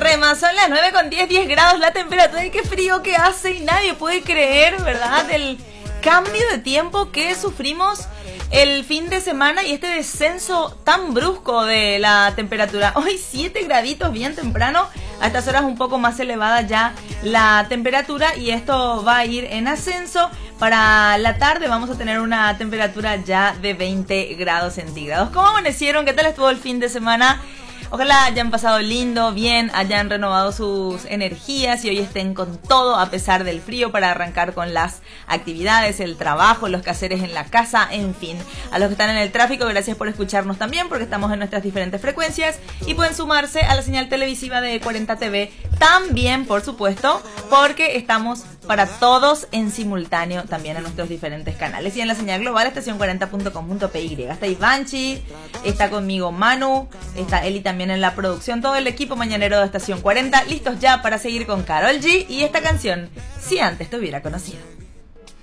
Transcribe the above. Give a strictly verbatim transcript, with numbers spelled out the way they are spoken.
Rema, son las nueve con diez, diez grados la temperatura y qué frío que hace y nadie puede creer, ¿verdad? El cambio de tiempo que sufrimos el fin de semana y este descenso tan brusco de la temperatura. Hoy siete graditos bien temprano, a estas horas un poco más elevada ya la temperatura y esto va a ir en ascenso. Para la tarde vamos a tener una temperatura ya de veinte grados centígrados. ¿Cómo amanecieron? ¿Qué tal estuvo el fin de semana? Ojalá hayan pasado lindo, bien, hayan renovado sus energías y hoy estén con todo a pesar del frío para arrancar con las actividades, el trabajo, los quehaceres en la casa, en fin. A los que están en el tráfico, gracias por escucharnos también porque estamos en nuestras diferentes frecuencias y pueden sumarse a la señal televisiva de cuarenta T V también, por supuesto, porque estamos para todos en simultáneo también en nuestros diferentes canales y en la señal global estación cuarenta punto com punto pe ye. Está Ivanchi, está conmigo Manu, está Eli también en la producción, todo el equipo mañanero de Estación cuarenta, listos ya para seguir con Karol G y esta canción, Si Antes Te Hubiera Conocido.